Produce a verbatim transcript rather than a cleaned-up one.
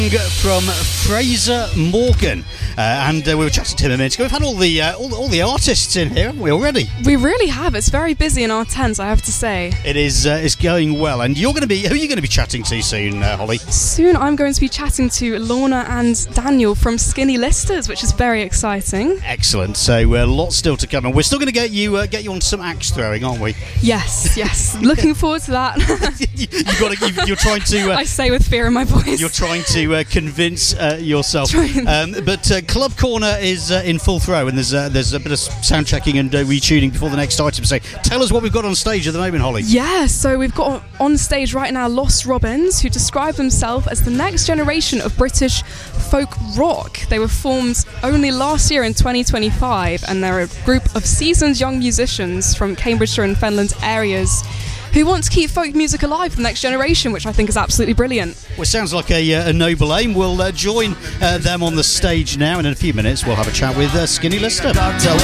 From Fraser Morgan, uh, and uh, we were chatting to him a minute ago. We've had all the, uh, all the all the artists in here, haven't we already? We really have. It's very busy in our tent, I have to say. It is. Uh, it's going well, and you're going to be. Who are you going to be chatting to soon, uh, Holly? Soon, I'm going to be chatting to Lorna and Daniel from Skinny Listers, which is very exciting. Excellent. So, uh, lots still to come, and we're still going to get you uh, get you on some axe throwing, aren't we? Yes, yes. Looking forward to that. You've got to. You've, you're trying to. Uh, I say with fear in my voice. You're trying to uh, convince uh, yourself. Um, but uh, Club Corner is uh, in full throw, and there's uh, there's a bit of sound checking and uh, retuning before the next item. So tell us what we've got on stage at the moment, Holly. Yeah, so we've got on stage right now Lost Robins, who describe themselves as the next generation of British folk rock. They were formed only last year in twenty twenty-five, and they're a group of seasoned young musicians from Cambridgeshire and Fenland areas who want to keep folk music alive for the next generation, which I think is absolutely brilliant. Well, it sounds like a, uh, a noble aim. We'll uh, join uh, them on the stage now, and in a few minutes we'll have a chat with uh, Skinny Lister.